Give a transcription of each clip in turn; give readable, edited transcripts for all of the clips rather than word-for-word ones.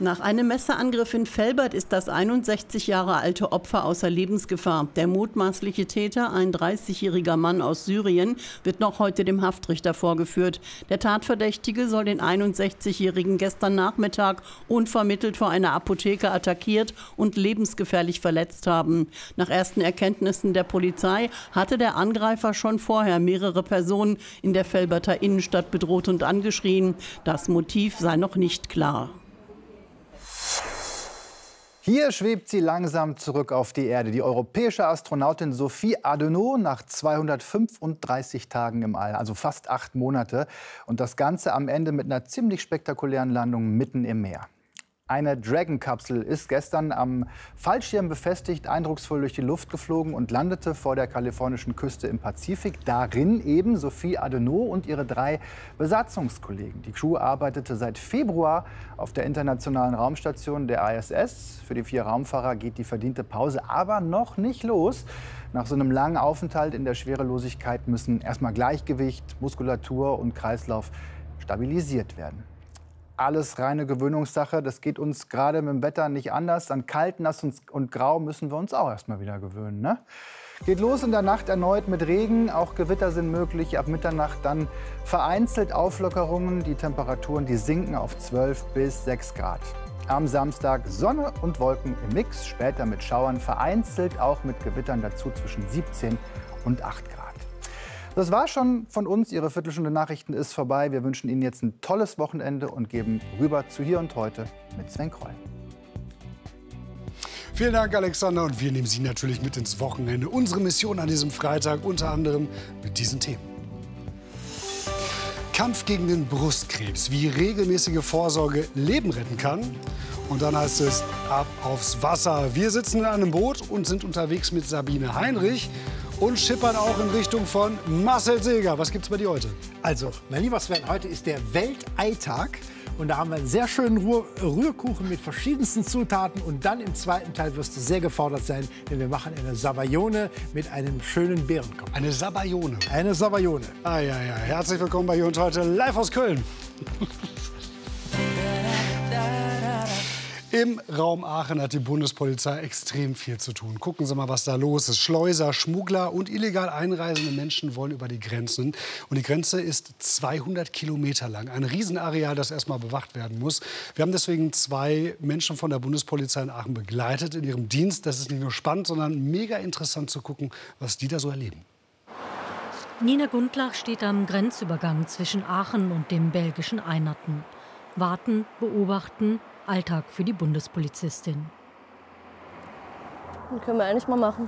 Nach einem Messerangriff in Velbert ist das 61 Jahre alte Opfer außer Lebensgefahr. Der mutmaßliche Täter, ein 30-jähriger Mann aus Syrien, wird noch heute dem Haftrichter vorgeführt. Der Tatverdächtige soll den 61-jährigen gestern Nachmittag unvermittelt vor einer Apotheke attackiert und lebensgefährlich verletzt haben. Nach ersten Erkenntnissen der Polizei hatte der Angreifer schon vorher mehrere Personen in der Velberter Innenstadt bedroht und angeschrien. Das Motiv sei noch nicht klar. Hier schwebt sie langsam zurück auf die Erde. Die europäische Astronautin Sophie Adenau nach 235 Tagen im All, also fast 8 Monate. Und das Ganze am Ende mit einer ziemlich spektakulären Landung mitten im Meer. Eine Dragon-Kapsel ist gestern am Fallschirm befestigt, eindrucksvoll durch die Luft geflogen und landete vor der kalifornischen Küste im Pazifik. Darin eben Sophie Adenau und ihre 3 Besatzungskollegen. Die Crew arbeitete seit Februar auf der internationalen Raumstation der ISS. Für die 4 Raumfahrer geht die verdiente Pause aber noch nicht los. Nach so einem langen Aufenthalt in der Schwerelosigkeit müssen erstmal Gleichgewicht, Muskulatur und Kreislauf stabilisiert werden. Alles reine Gewöhnungssache. Das geht uns gerade mit dem Wetter nicht anders. An kalt, nass und grau müssen wir uns auch erstmal wieder gewöhnen. Ne? Geht los in der Nacht erneut mit Regen. Auch Gewitter sind möglich. Ab Mitternacht dann vereinzelt Auflockerungen. Die Temperaturen sinken auf 12 bis 6 Grad. Am Samstag Sonne und Wolken im Mix. Später mit Schauern. Vereinzelt auch mit Gewittern dazu zwischen 17 und 8 Grad. Das war schon von uns. Ihre Viertelstunde Nachrichten ist vorbei. Wir wünschen Ihnen jetzt ein tolles Wochenende und geben rüber zu Hier und Heute mit Sven Kroll. Vielen Dank, Alexander. Und wir nehmen Sie natürlich mit ins Wochenende. Unsere Mission an diesem Freitag unter anderem mit diesen Themen. Kampf gegen den Brustkrebs, wie regelmäßige Vorsorge Leben retten kann. Und dann heißt es ab aufs Wasser. Wir sitzen in einem Boot und sind unterwegs mit Sabine Heinrich. Und schippern auch in Richtung von Marcel Seeger. Was gibt's bei dir heute? Also, mein lieber Sven, heute ist der Welteitag. Und da haben wir einen sehr schönen Rührkuchen mit verschiedensten Zutaten. Und dann im zweiten Teil wirst du sehr gefordert sein, denn wir machen eine Sabayone mit einem schönen Beerenkopf. Eine Sabayone? Eine Sabayone. Ah, ja. Herzlich willkommen bei Hier und Heute live aus Köln. Im Raum Aachen hat die Bundespolizei extrem viel zu tun. Gucken Sie mal, was da los ist. Schleuser, Schmuggler und illegal einreisende Menschen wollen über die Grenzen. Und die Grenze ist 200 Kilometer lang. Ein Riesenareal, das erstmal bewacht werden muss. Wir haben deswegen 2 Menschen von der Bundespolizei in Aachen begleitet in ihrem Dienst. Das ist nicht nur spannend, sondern mega interessant zu gucken, was die da so erleben. Nina Gundlach steht am Grenzübergang zwischen Aachen und dem belgischen Einerten. Warten, beobachten, Alltag für die Bundespolizistin. Das können wir eigentlich mal machen.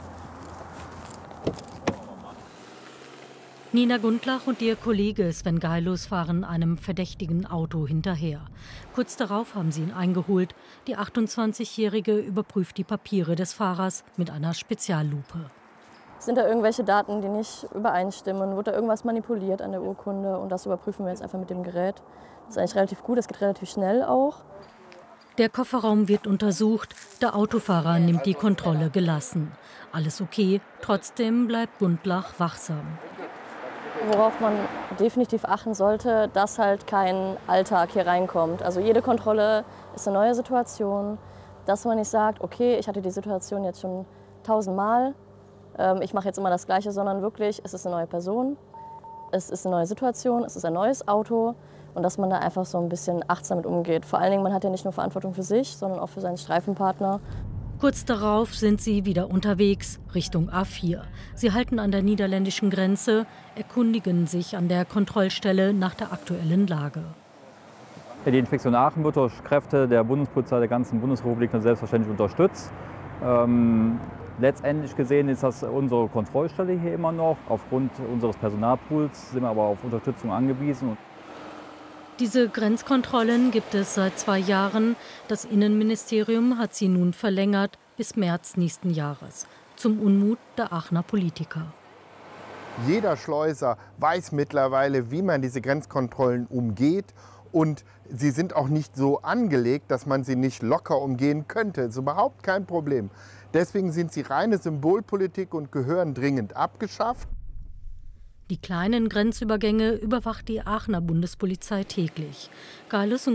Nina Gundlach und ihr Kollege Sven Geilus fahren einem verdächtigen Auto hinterher. Kurz darauf haben sie ihn eingeholt. Die 28-Jährige überprüft die Papiere des Fahrers mit einer Speziallupe. Sind da irgendwelche Daten, die nicht übereinstimmen? Wurde da irgendwas manipuliert an der Urkunde? Und das überprüfen wir jetzt einfach mit dem Gerät. Das ist eigentlich relativ gut, das geht relativ schnell auch. Der Kofferraum wird untersucht, der Autofahrer nimmt die Kontrolle gelassen. Alles okay, trotzdem bleibt Gundlach wachsam. Worauf man definitiv achten sollte, dass halt kein Alltag hier reinkommt. Also jede Kontrolle ist eine neue Situation, dass man nicht sagt, okay, ich hatte die Situation jetzt schon 1000 Mal, ich mache jetzt immer das Gleiche, sondern wirklich, es ist eine neue Person, es ist eine neue Situation, es ist ein neues Auto. Und dass man da einfach so ein bisschen achtsam mit umgeht. Vor allen Dingen, man hat ja nicht nur Verantwortung für sich, sondern auch für seinen Streifenpartner. Kurz darauf sind sie wieder unterwegs, Richtung A4. Sie halten an der niederländischen Grenze, erkundigen sich an der Kontrollstelle nach der aktuellen Lage. Die Inspektion Aachen wird durch Kräfte der Bundespolizei der ganzen Bundesrepublik selbstverständlich unterstützt. Letztendlich gesehen ist das unsere Kontrollstelle hier immer noch. Aufgrund unseres Personalpools sind wir aber auf Unterstützung angewiesen. Diese Grenzkontrollen gibt es seit 2 Jahren. Das Innenministerium hat sie nun verlängert bis März nächsten Jahres. Zum Unmut der Aachener Politiker. Jeder Schleuser weiß mittlerweile, wie man diese Grenzkontrollen umgeht. Und sie sind auch nicht so angelegt, dass man sie nicht locker umgehen könnte. Das ist überhaupt kein Problem. Deswegen sind sie reine Symbolpolitik und gehören dringend abgeschafft. Die kleinen Grenzübergänge überwacht die Aachener Bundespolizei täglich. Geilus und